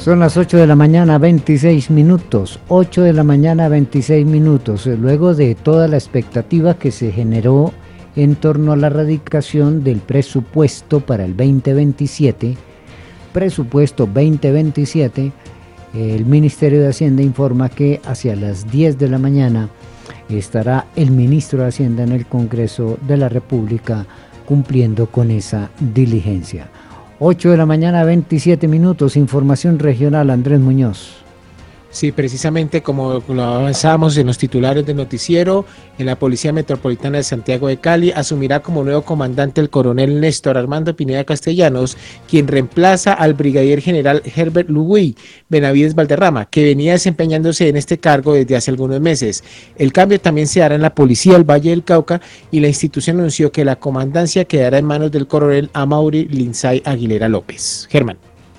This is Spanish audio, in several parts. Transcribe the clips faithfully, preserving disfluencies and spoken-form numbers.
Son las ocho de la mañana, veintiséis minutos. ocho de la mañana, veintiséis minutos. Luego de toda la expectativa que se generó en torno a la radicación del presupuesto para el veinte veintisiete, presupuesto veinte veintisiete, el Ministerio de Hacienda informa que hacia las diez de la mañana estará el ministro de Hacienda en el Congreso de la República cumpliendo con esa diligencia. ocho de la mañana, veintisiete minutos, información regional, Andrés Muñoz. Sí, precisamente como lo avanzamos en los titulares del noticiero, en la Policía Metropolitana de Santiago de Cali asumirá como nuevo comandante el coronel Néstor Armando Pineda Castellanos, quien reemplaza al brigadier general Herbert Luguí Benavides Valderrama, que venía desempeñándose en este cargo desde hace algunos meses. El cambio también se hará en la Policía del Valle del Cauca y la institución anunció que la comandancia quedará en manos del coronel Amaury Lindsay Aguilera López. Germán.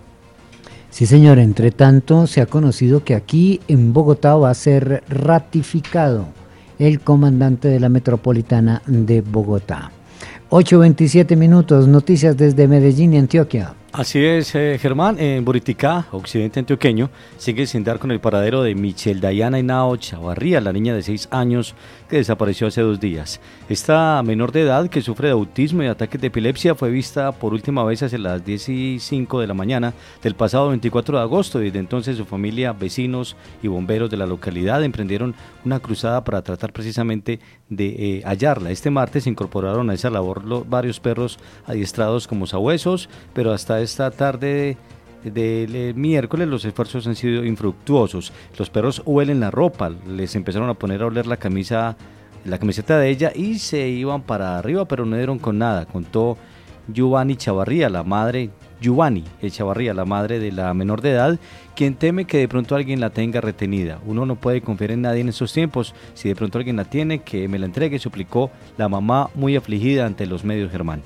Sí, señor. Entre tanto, se ha conocido que aquí en Bogotá va a ser ratificado el comandante de la Metropolitana de Bogotá. ocho veintisiete minutos, noticias desde Medellín y Antioquia. Así es, eh, Germán, en Buriticá, occidente antioqueño, sigue sin dar con el paradero de Michelle Dayana Henao Chavarría, la niña de seis años que desapareció hace dos días. Esta menor de edad, que sufre de autismo y ataques de epilepsia, fue vista por última vez hacia las diez y cinco de la mañana del pasado veinticuatro de agosto. Desde entonces su familia, vecinos y bomberos de la localidad emprendieron una cruzada para tratar precisamente de eh, hallarla. Este martes se incorporaron a esa labor los, varios perros adiestrados como sabuesos, pero hasta esta tarde del de, de miércoles los esfuerzos han sido infructuosos. Los perros huelen la ropa, les empezaron a poner a oler la camisa, la camiseta de ella y se iban para arriba, pero no dieron con nada, contó Giovanni Chavarría, la madre, Giovanni Chavarría, la madre de la menor de edad, quien teme que de pronto alguien la tenga retenida. Uno no puede confiar en nadie en estos tiempos, si de pronto alguien la tiene, que me la entregue, suplicó la mamá muy afligida ante los medios, Germán.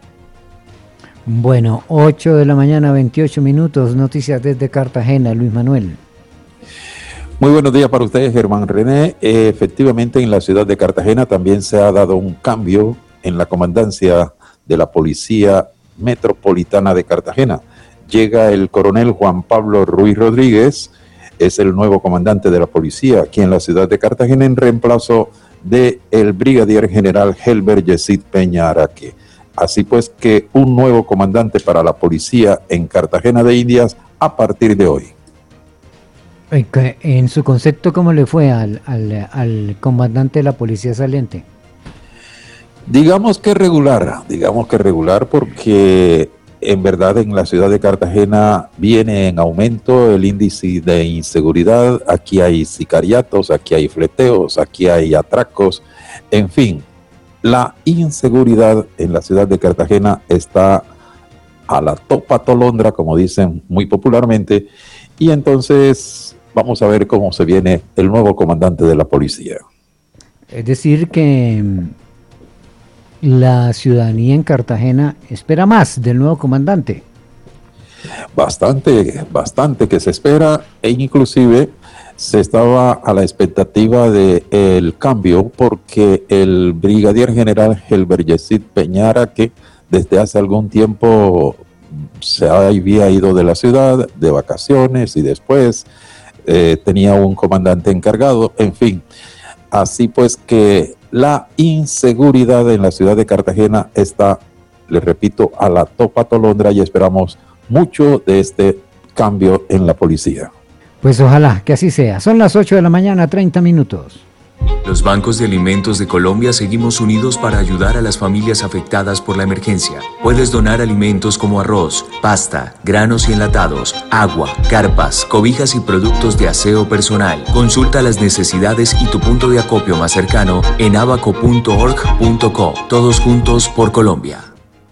Bueno, ocho de la mañana, veintiocho minutos, noticias desde Cartagena, Luis Manuel. Muy buenos días para ustedes, Germán René. Eh, efectivamente, en la ciudad de Cartagena también se ha dado un cambio en la comandancia de la Policía Metropolitana de Cartagena. Llega el coronel Juan Pablo Ruiz Rodríguez, es el nuevo comandante de la policía aquí en la ciudad de Cartagena, en reemplazo de el brigadier general Helber Yesid Peña Araque. Así pues que un nuevo comandante para la policía en Cartagena de Indias a partir de hoy. En su concepto, ¿cómo le fue al, al, al comandante de la policía saliente? Digamos que regular, digamos que regular porque en verdad en la ciudad de Cartagena viene en aumento el índice de inseguridad. Aquí hay sicariatos, aquí hay fleteos, aquí hay atracos, en fin. La inseguridad en la ciudad de Cartagena está a la topa tolondra, como dicen muy popularmente, y entonces vamos a ver cómo se viene el nuevo comandante de la policía. Es decir que la ciudadanía en Cartagena espera más del nuevo comandante. Bastante, bastante que se espera, e inclusive se estaba a la expectativa del cambio porque el brigadier general Helber Yesid Peña Araque desde hace algún tiempo se había ido de la ciudad de vacaciones y después eh, tenía un comandante encargado, en fin. Así pues que la inseguridad en la ciudad de Cartagena está, les repito, a la topa tolondra y esperamos mucho de este cambio en la policía. Pues ojalá que así sea. Son las ocho de la mañana, treinta minutos. Los bancos de alimentos de Colombia seguimos unidos para ayudar a las familias afectadas por la emergencia. Puedes donar alimentos como arroz, pasta, granos y enlatados, agua, carpas, cobijas y productos de aseo personal. Consulta las necesidades y tu punto de acopio más cercano en abaco punto org punto co. Todos juntos por Colombia.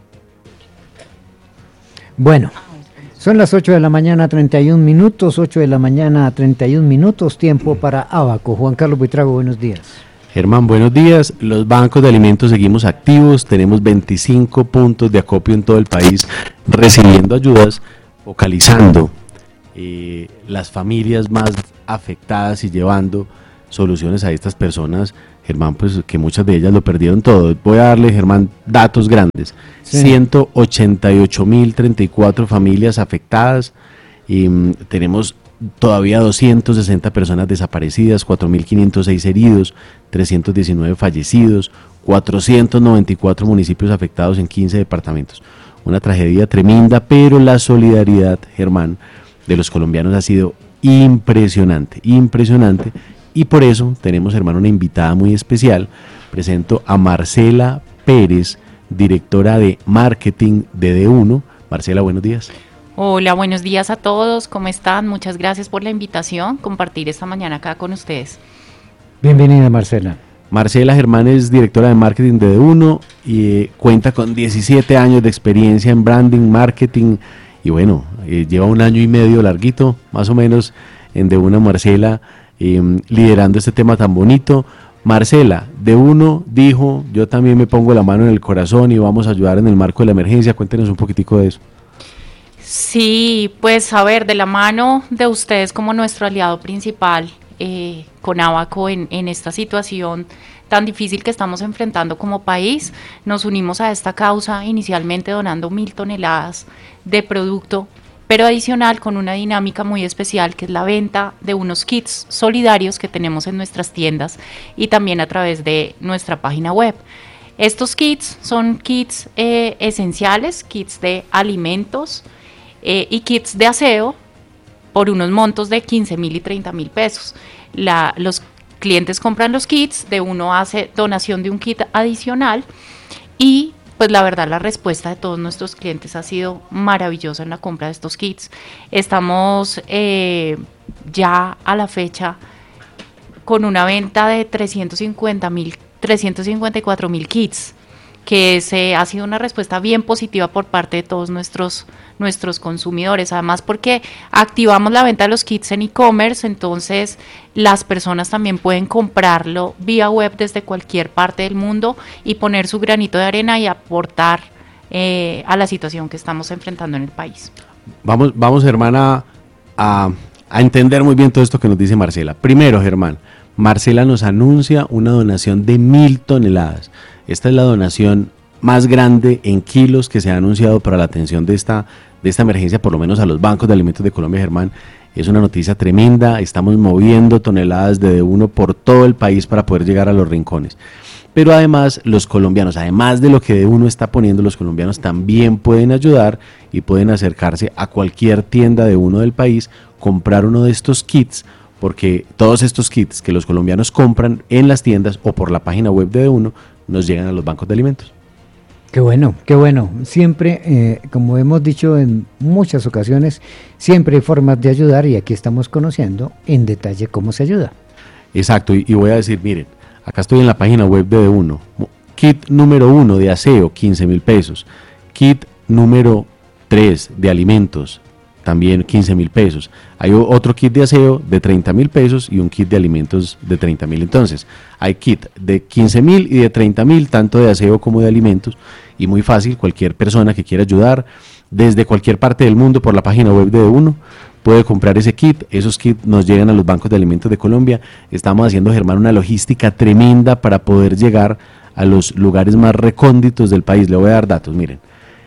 Bueno. Son las ocho de la mañana, treinta y un minutos, ocho de la mañana, treinta y un minutos, tiempo para Abaco. Juan Carlos Buitrago, buenos días. Germán, buenos días. Los bancos de alimentos seguimos activos, tenemos veinticinco puntos de acopio en todo el país, recibiendo ayudas, focalizando eh, las familias más afectadas y llevando soluciones a estas personas, Germán, pues que muchas de ellas lo perdieron todo. Voy a darle, Germán, datos grandes. Sí. ciento ochenta y ocho mil treinta y cuatro familias afectadas y um, tenemos todavía doscientas sesenta personas desaparecidas, cuatro mil quinientos seis heridos, trescientos diecinueve fallecidos, cuatrocientos noventa y cuatro municipios afectados en quince departamentos. Una tragedia tremenda, pero la solidaridad, Germán, de los colombianos ha sido impresionante, impresionante, y por eso tenemos, hermano, una invitada muy especial. Presento a Marcela Pérez, directora de marketing de D uno. Marcela, buenos días. Hola, buenos días a todos, ¿cómo están? Muchas gracias por la invitación, compartir esta mañana acá con ustedes. Bienvenida, Marcela. Marcela Germán es directora de marketing de D uno y eh, cuenta con diecisiete años de experiencia en branding, marketing, y bueno, eh, lleva un año y medio larguito, más o menos, en D uno, Marcela, eh, liderando este tema tan bonito. Marcela, D uno dijo, yo también me pongo la mano en el corazón y vamos a ayudar en el marco de la emergencia. Cuéntenos un poquitico de eso. Sí, pues a ver, de la mano de ustedes como nuestro aliado principal, eh, con Abaco en, en esta situación tan difícil que estamos enfrentando como país, nos unimos a esta causa inicialmente donando mil toneladas de producto, pero adicional con una dinámica muy especial que es la venta de unos kits solidarios que tenemos en nuestras tiendas y también a través de nuestra página web. Estos kits son kits eh, esenciales, kits de alimentos, Eh, y kits de aseo por unos montos de quince mil y treinta mil pesos. La, los clientes compran los kits, de uno hace donación de un kit adicional y pues la verdad la respuesta de todos nuestros clientes ha sido maravillosa en la compra de estos kits. Estamos eh, ya a la fecha con una venta de trescientos cincuenta mil, trescientos cincuenta y cuatro mil kits, que se ha sido una respuesta bien positiva por parte de todos nuestros, nuestros consumidores, además porque activamos la venta de los kits en e-commerce, entonces las personas también pueden comprarlo vía web desde cualquier parte del mundo y poner su granito de arena y aportar eh, a la situación que estamos enfrentando en el país. Vamos, vamos hermana, a, a entender muy bien todo esto que nos dice Marcela. Primero, Germán, Marcela nos anuncia una donación de mil toneladas. Esta es la donación más grande en kilos que se ha anunciado para la atención de esta, de esta emergencia, por lo menos a los bancos de alimentos de Colombia, Germán. Es una noticia tremenda, estamos moviendo toneladas de D uno por todo el país para poder llegar a los rincones. Pero además los colombianos, además de lo que D uno está poniendo, los colombianos también pueden ayudar y pueden acercarse a cualquier tienda D uno del país, comprar uno de estos kits, porque todos estos kits que los colombianos compran en las tiendas o por la página web de D uno nos llegan a los bancos de alimentos. Qué bueno, qué bueno. Siempre, eh, como hemos dicho en muchas ocasiones, siempre hay formas de ayudar y aquí estamos conociendo en detalle cómo se ayuda. Exacto, y, y voy a decir, miren, acá estoy en la página web de D uno. Kit número uno de aseo, quince mil pesos. Kit número tres de alimentos, también quince mil pesos. Hay otro kit de aseo de treinta mil pesos y un kit de alimentos de treinta mil. Entonces, hay kit de quince mil y de treinta mil, tanto de aseo como de alimentos. Y muy fácil, cualquier persona que quiera ayudar desde cualquier parte del mundo por la página web de D uno puede comprar ese kit. Esos kits nos llegan a los bancos de alimentos de Colombia. Estamos haciendo, Germán, una logística tremenda para poder llegar a los lugares más recónditos del país. Le voy a dar datos, miren.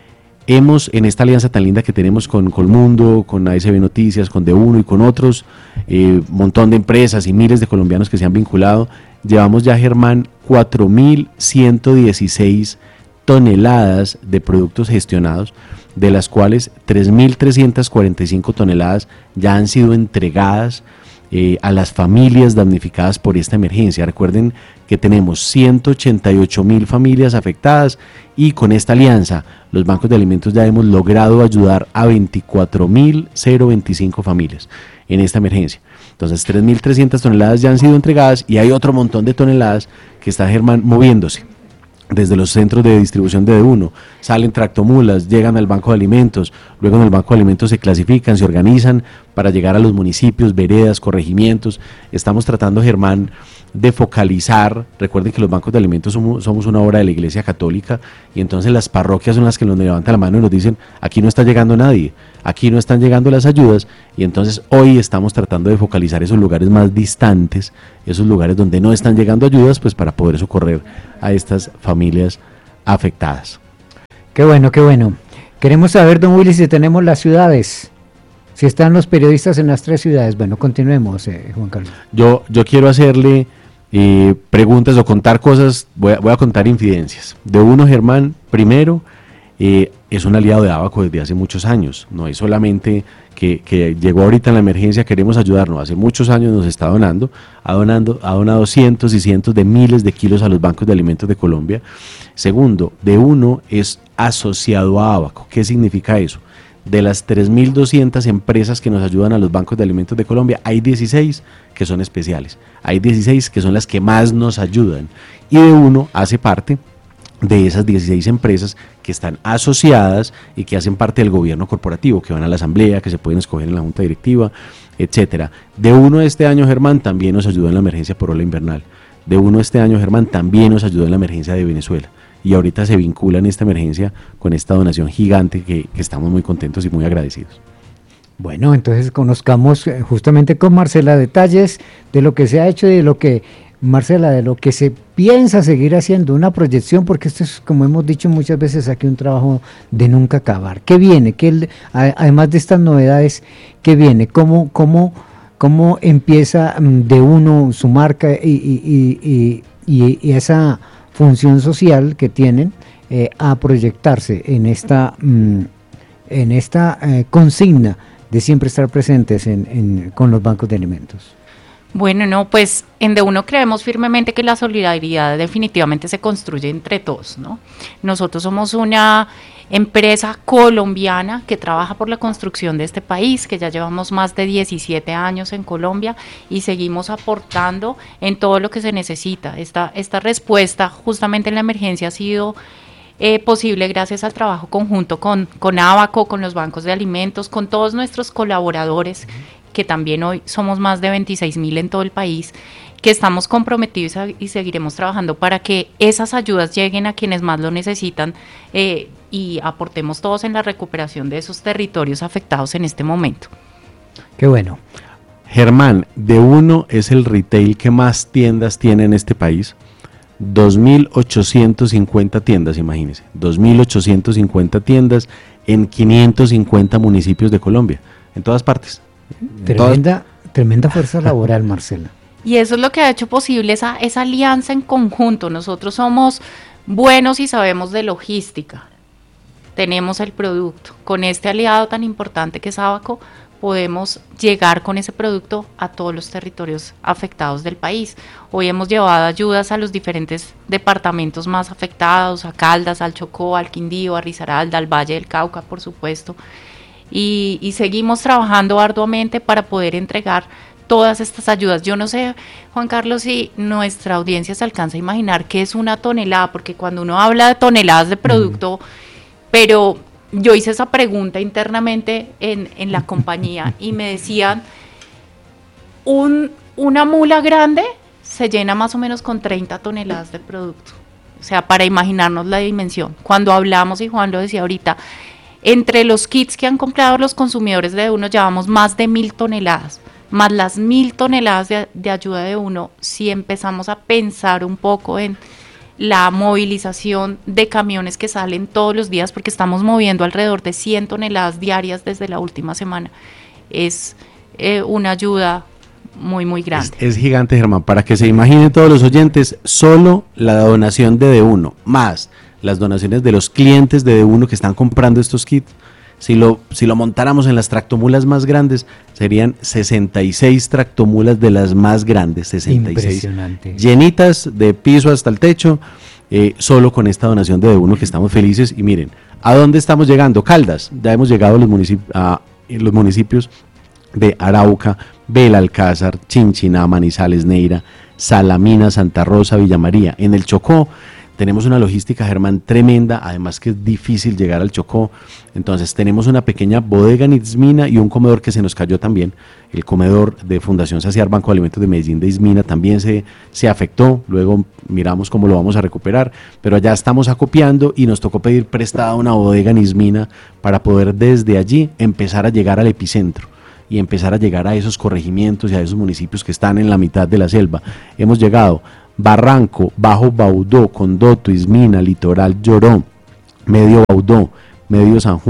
Hemos, en esta alianza tan linda que tenemos con Colmundo, con A S B Noticias, con D uno y con otros, eh, montón de empresas y miles de colombianos que se han vinculado, llevamos ya, Germán, cuatro mil ciento dieciséis toneladas de productos gestionados, de las cuales tres mil trescientas cuarenta y cinco toneladas ya han sido entregadas eh, a las familias damnificadas por esta emergencia. Recuerden que tenemos ciento ochenta y ocho mil familias afectadas y con esta alianza los bancos de alimentos ya hemos logrado ayudar a veinticuatro mil veinticinco familias en esta emergencia. Entonces tres mil trescientas toneladas ya han sido entregadas y hay otro montón de toneladas que está, Germán, moviéndose desde los centros de distribución de D uno, salen tractomulas, llegan al banco de alimentos, luego en el banco de alimentos se clasifican, se organizan para llegar a los municipios, veredas, corregimientos. Estamos tratando, Germán, de focalizar. Recuerden que los bancos de alimentos somos, somos una obra de la Iglesia Católica y entonces las parroquias son las que nos levantan la mano y nos dicen, aquí no está llegando nadie, aquí no están llegando las ayudas, y entonces hoy estamos tratando de focalizar esos lugares más distantes, esos lugares donde no están llegando ayudas, pues para poder socorrer a estas familias afectadas. Qué bueno, qué bueno. Queremos saber, don Willy, si tenemos las ciudades. si están los periodistas en las tres ciudades. Bueno, continuemos, eh, Juan Carlos. Yo, yo quiero hacerle eh, preguntas o contar cosas, voy a, voy a contar infidencias. De uno, Germán, primero, eh, es un aliado de Abaco desde hace muchos años, no es solamente que, que llegó ahorita en la emergencia, queremos ayudarnos, hace muchos años nos está donando, ha, donando, ha donado cientos y cientos de miles de kilos a los bancos de alimentos de Colombia. Segundo, de uno es asociado a Abaco. ¿Qué significa eso? De las tres mil doscientas empresas que nos ayudan a los bancos de alimentos de Colombia, hay dieciséis que son especiales, hay dieciséis que son las que más nos ayudan, y de uno hace parte de esas dieciséis empresas que están asociadas y que hacen parte del gobierno corporativo, que van a la asamblea, que se pueden escoger en la junta directiva, etcétera. De uno este año, Germán, también nos ayudó en la emergencia por ola invernal. De uno este año, Germán, también nos ayudó en la emergencia de Venezuela. Y ahorita se vincula en esta emergencia con esta donación gigante que, que estamos muy contentos y muy agradecidos. Bueno, entonces conozcamos justamente con Marcela detalles de lo que se ha hecho y de lo que, Marcela, de lo que se piensa seguir haciendo, una proyección, porque esto es, como hemos dicho muchas veces aquí, un trabajo de nunca acabar. ¿Qué viene? ¿Qué, además de estas novedades, qué viene? ¿Cómo, cómo, cómo empieza de uno su marca y, y, y, y, y esa función social que tienen eh, a proyectarse en esta, mm, en esta eh, consigna de siempre estar presentes en, en, con los bancos de alimentos? Bueno, no, pues en De Uno creemos firmemente que la solidaridad definitivamente se construye entre todos, ¿no? Nosotros somos una empresa colombiana que trabaja por la construcción de este país, que ya llevamos más de diecisiete años en Colombia y seguimos aportando en todo lo que se necesita. Esta, esta respuesta justamente en la emergencia ha sido eh, posible gracias al trabajo conjunto con, con Abaco, con los bancos de alimentos, con todos nuestros colaboradores, que también hoy somos más de veintiséis mil en todo el país, que estamos comprometidos a, y seguiremos trabajando para que esas ayudas lleguen a quienes más lo necesitan eh, y aportemos todos en la recuperación de esos territorios afectados en este momento. Qué bueno. Germán, De Uno es el retail que más tiendas tiene en este país, dos mil ochocientas cincuenta tiendas, imagínense, dos mil ochocientas cincuenta tiendas en quinientos cincuenta municipios de Colombia, en todas partes. Tremenda, tremenda fuerza laboral, Marcela. Y eso es lo que ha hecho posible esa, esa alianza en conjunto. Nosotros somos buenos y sabemos de logística. Tenemos el producto. Con este aliado tan importante que es Abaco, podemos llegar con ese producto a todos los territorios afectados del país. Hoy hemos llevado ayudas a los diferentes departamentos más afectados, a Caldas, al Chocó, al Quindío, a Risaralda, al Valle del Cauca, por supuesto. Y, y seguimos trabajando arduamente para poder entregar todas estas ayudas. Yo no sé, Juan Carlos, si nuestra audiencia se alcanza a imaginar qué es una tonelada, porque cuando uno habla de toneladas de producto, mm. pero yo hice esa pregunta internamente en, en la compañía y me decían, un, una mula grande se llena más o menos con treinta toneladas de producto. O sea, para imaginarnos la dimensión. Cuando hablamos, y Juan lo decía ahorita, entre los kits que han comprado los consumidores de Uno, llevamos más de mil toneladas, más las mil toneladas de, de ayuda de Uno, si empezamos a pensar un poco en la movilización de camiones que salen todos los días, porque estamos moviendo alrededor de cien toneladas diarias desde la última semana, es eh, una ayuda muy, muy grande. Es, es gigante, Germán, para que se imaginen todos los oyentes, solo la donación de De Uno, más las donaciones de los clientes de De Uno que están comprando estos kits, si lo, si lo montáramos en las tractomulas más grandes, serían sesenta y seis tractomulas de las más grandes, sesenta y seis, impresionante, llenitas de piso hasta el techo, eh, solo con esta donación de De Uno que estamos felices. Y miren, ¿a dónde estamos llegando? Caldas, ya hemos llegado a los, municip a los municipios de Arauca, Belalcázar, Chinchiná, Manizales, Neira, Salamina, Santa Rosa, Villa María. En el Chocó tenemos una logística, Germán, tremenda, además que es difícil llegar al Chocó. Entonces tenemos una pequeña bodega en Ismina y un comedor que se nos cayó también. El comedor de Fundación Saciar Banco de Alimentos de Medellín de Ismina también se, se afectó, luego miramos cómo lo vamos a recuperar, pero allá estamos acopiando y nos tocó pedir prestada una bodega en Ismina para poder desde allí empezar a llegar al epicentro y empezar a llegar a esos corregimientos y a esos municipios que están en la mitad de la selva. Hemos llegado Barranco, Bajo Baudó, Condoto, Ismina, Litoral, Lloró, Medio Baudó, Medio San Juan,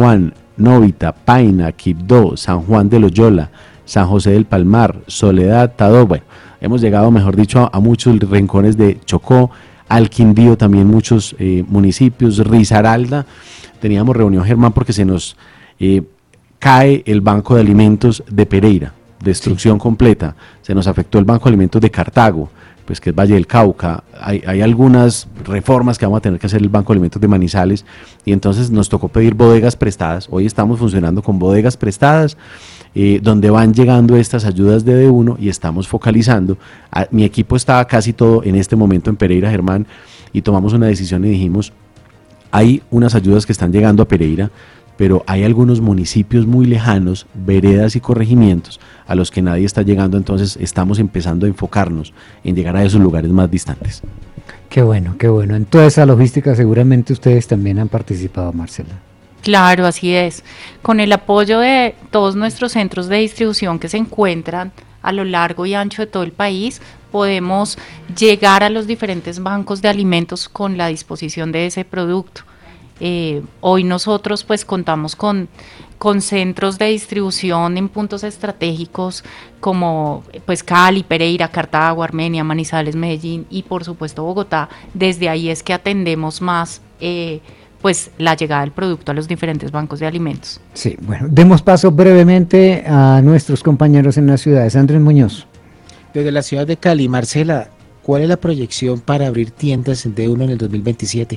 Novita, Paina, Quibdó, San Juan de Loyola, San José del Palmar, Soledad, Tadó. Bueno, hemos llegado, mejor dicho, a, a muchos rincones de Chocó, al Quindío también muchos eh, municipios, Risaralda. Teníamos reunión, Germán, porque se nos eh, cae el Banco de Alimentos de Pereira, destrucción sí. completa. Se nos afectó el Banco de Alimentos de Cartago, pues que es Valle del Cauca. Hay, hay algunas reformas que vamos a tener que hacer el Banco de Alimentos de Manizales, y entonces nos tocó pedir bodegas prestadas. Hoy estamos funcionando con bodegas prestadas, eh, donde van llegando estas ayudas de D uno y estamos focalizando. A, mi equipo estaba casi todo en este momento en Pereira, Germán, y tomamos una decisión y dijimos, hay unas ayudas que están llegando a Pereira, pero hay algunos municipios muy lejanos, veredas y corregimientos, a los que nadie está llegando, entonces estamos empezando a enfocarnos en llegar a esos lugares más distantes. Qué bueno, qué bueno. En toda esa logística seguramente ustedes también han participado, Marcela. Claro, así es. Con el apoyo de todos nuestros centros de distribución que se encuentran a lo largo y ancho de todo el país, podemos llegar a los diferentes bancos de alimentos con la disposición de ese producto. Eh, hoy nosotros pues contamos con, con centros de distribución en puntos estratégicos como pues Cali, Pereira, Cartago, Armenia, Manizales, Medellín y por supuesto Bogotá. Desde ahí es que atendemos más eh, pues la llegada del producto a los diferentes bancos de alimentos. Sí, bueno, demos paso brevemente a nuestros compañeros en las ciudades. Andrés Muñoz. Desde la ciudad de Cali, Marcela, ¿cuál es la proyección para abrir tiendas en D uno en el dos mil veintisiete?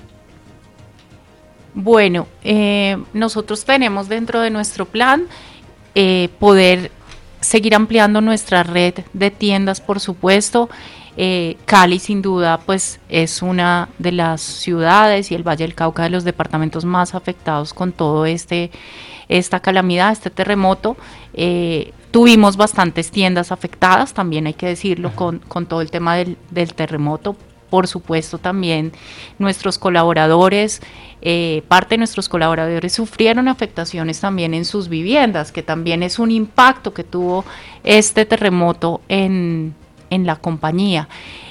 Bueno, eh, nosotros tenemos dentro de nuestro plan eh, poder seguir ampliando nuestra red de tiendas, por supuesto. Eh, Cali sin duda pues es una de las ciudades y el Valle del Cauca de los departamentos más afectados con todo este esta calamidad, este terremoto. Eh, tuvimos bastantes tiendas afectadas, también hay que decirlo, con, con todo el tema del, del terremoto. Por supuesto también nuestros colaboradores, eh, parte de nuestros colaboradores sufrieron afectaciones también en sus viviendas, que también es un impacto que tuvo este terremoto en, en la compañía.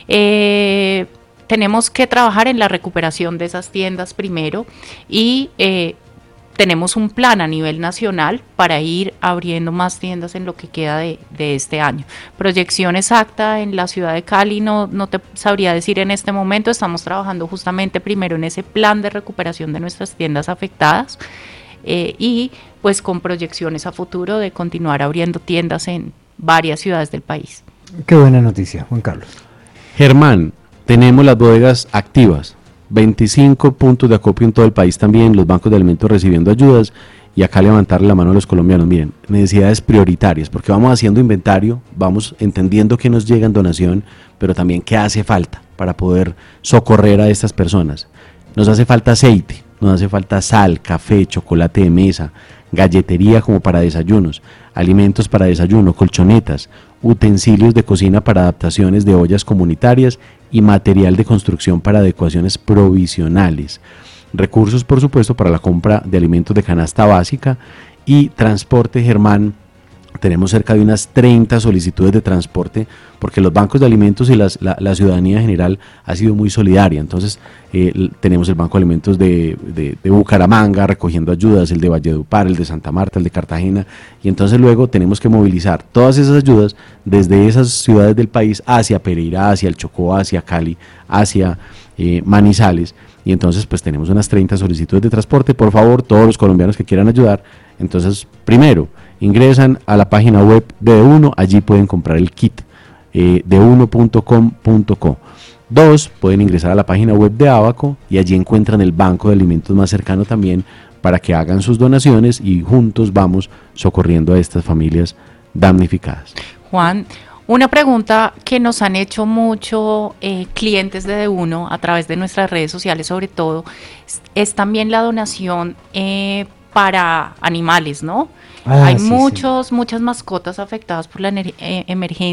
Eh, tenemos que trabajar en la recuperación de esas tiendas primero y eh, tenemos un plan a nivel nacional para ir abriendo más tiendas en lo que queda de, de este año. Proyección exacta en la ciudad de Cali no, no te sabría decir en este momento. Estamos trabajando justamente primero en ese plan de recuperación de nuestras tiendas afectadas eh, y pues con proyecciones a futuro de continuar abriendo tiendas en varias ciudades del país. Qué buena noticia, Juan Carlos. Germán, tenemos las bodegas activas. veinticinco puntos de acopio en todo el país también, los bancos de alimentos recibiendo ayudas, y acá levantarle la mano a los colombianos. Miren, necesidades prioritarias, porque vamos haciendo inventario, vamos entendiendo qué nos llega en donación, pero también qué hace falta para poder socorrer a estas personas. Nos hace falta aceite, nos hace falta sal, café, chocolate de mesa, galletería como para desayunos, alimentos para desayuno, colchonetas, utensilios de cocina para adaptaciones de ollas comunitarias y material de construcción para adecuaciones provisionales. Recursos, por supuesto, para la compra de alimentos de canasta básica y transporte, Germán. Tenemos cerca de unas treinta solicitudes de transporte porque los bancos de alimentos y las, la, la ciudadanía en general ha sido muy solidaria. Entonces eh, tenemos el Banco de Alimentos de, de, de Bucaramanga recogiendo ayudas, el de Valledupar, el de Santa Marta, el de Cartagena, y entonces luego tenemos que movilizar todas esas ayudas desde esas ciudades del país hacia Pereira, hacia el Chocó, hacia Cali, hacia eh, Manizales, y entonces pues tenemos unas treinta solicitudes de transporte. Por favor, todos los colombianos que quieran ayudar, entonces primero ingresan a la página web de D uno, allí pueden comprar el kit eh, de uno punto com punto co. Dos, pueden ingresar a la página web de Abaco y allí encuentran el banco de alimentos más cercano también para que hagan sus donaciones y juntos vamos socorriendo a estas familias damnificadas. Juan, una pregunta que nos han hecho mucho eh, clientes de D uno a través de nuestras redes sociales sobre todo, es, es también la donación eh, para animales, ¿no? Ah, Hay sí, muchos, sí. muchas mascotas afectadas por la eh, emergencia.